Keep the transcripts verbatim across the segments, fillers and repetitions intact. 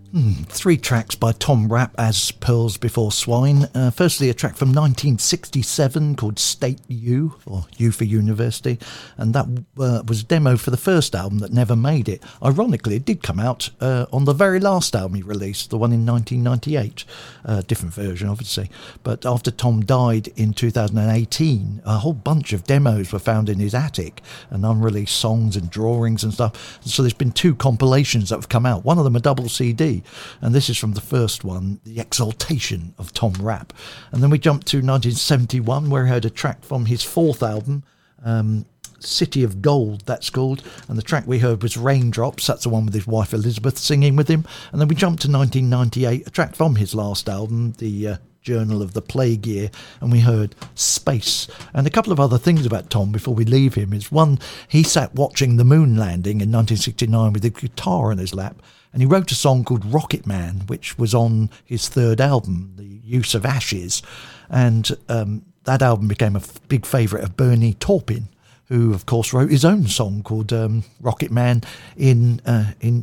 Hmm, three tracks by Tom Rapp as Pearls Before Swine. Uh, firstly, a track from nineteen sixty-seven called State U, or U for University, and that uh, was a demo for the first album that never made it. Ironically, it did come out uh, on the very last album he released, the one in nineteen ninety-eight. Uh, different version, obviously. But after Tom died in two thousand eighteen, a whole bunch of demos were found in his attic, and unreleased songs and drawings and stuff. So there's been two compilations that have come out. One of them a double C D. And this is from the first one, The Exaltation of Tom Rapp. And then we jump to nineteen seventy-one, where I heard a track from his fourth album, um, City of Gold, that's called. And the track we heard was Raindrops. That's the one with his wife Elizabeth singing with him. And then we jump to nineteen ninety-eight, a track from his last album, the uh, Journal of the Plague Year, and we heard Space. And a couple of other things about Tom before we leave him is, one, he sat watching the moon landing in nineteen sixty-nine with a guitar on his lap, and he wrote a song called Rocket Man, which was on his third album, The Use of Ashes. And um, that album became a f- big favourite of Bernie Taupin, who, of course, wrote his own song called um, Rocket Man in, uh, in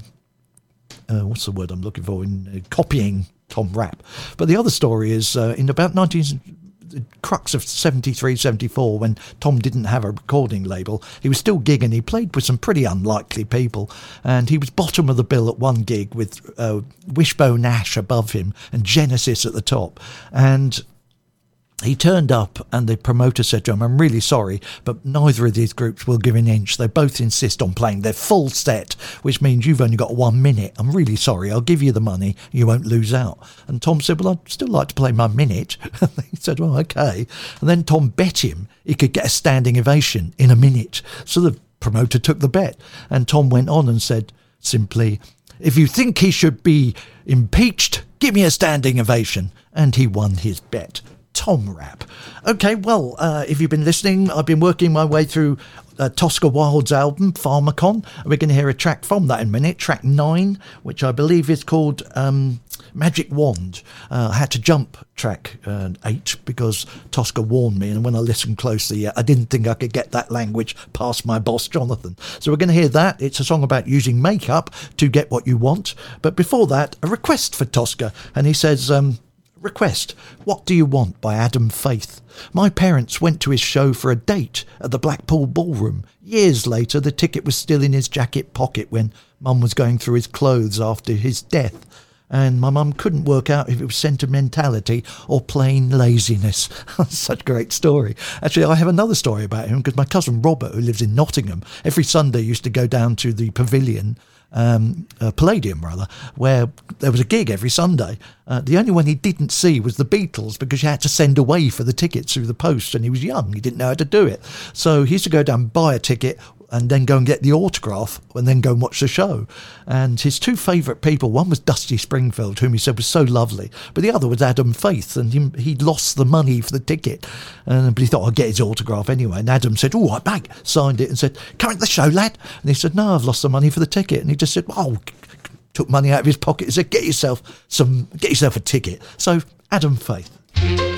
uh, what's the word I'm looking for, in uh, copying Tom Rapp. But the other story is, uh, in about nineteen... the crux of seventy-three, seventy-four, when Tom didn't have a recording label, he was still gigging. He played with some pretty unlikely people, and he was bottom of the bill at one gig with uh, Wishbone Ash above him and Genesis at the top. And he turned up and the promoter said to him, "I'm really sorry, but neither of these groups will give an inch. They both insist on playing their full set, which means you've only got one minute. I'm really sorry. I'll give you the money. You won't lose out." And Tom said, "Well, I'd still like to play my minute." He said, "Well, okay." And then Tom bet him he could get a standing ovation in a minute. So the promoter took the bet. And Tom went on and said simply, "If you think he should be impeached, give me a standing ovation." And he won his bet. Tom Rapp. Okay, well, uh, if you've been listening, I've been working my way through uh, Tosca Wilde's album, Pharmacon. We're going to hear a track from that in a minute, track nine, which I believe is called um, Magic Wand. Uh, I had to jump track uh, eight because Tosca warned me, and when I listened closely, uh, I didn't think I could get that language past my boss, Jonathan. So we're going to hear that. It's a song about using makeup to get what you want. But before that, a request for Tosca, and he says... Um, Request, What Do You Want by Adam Faith. My parents went to his show for a date at the Blackpool Ballroom. Years later, the ticket was still in his jacket pocket when Mum was going through his clothes after his death. And my mum couldn't work out if it was sentimentality or plain laziness. Such a great story. Actually, I have another story about him because my cousin Robert, who lives in Nottingham, every Sunday used to go down to the Pavilion, um, uh, Palladium rather, where there was a gig every Sunday. Uh, the only one he didn't see was the Beatles because you had to send away for the tickets through the post, and he was young. He didn't know how to do it. So he used to go down and buy a ticket and then go and get the autograph and then go and watch the show. And his two favourite people, one was Dusty Springfield, whom he said was so lovely, but the other was Adam Faith, and he, he'd lost the money for the ticket. And but he thought, I'll get his autograph anyway. And Adam said, "Oh, I bag," signed it and said, "Come to the show, lad." And he said, "No, I've lost the money for the ticket." And he just said, "Oh," took money out of his pocket and said, get yourself some, get yourself a ticket. So, Adam Faith.